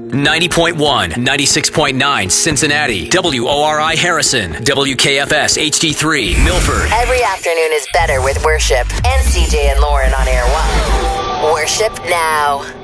90.1, 96.9 Cincinnati, WORI Harrison, WKFS HD3 Milford. Every afternoon is better with worship and CJ and Lauren on Air 1. Worship now.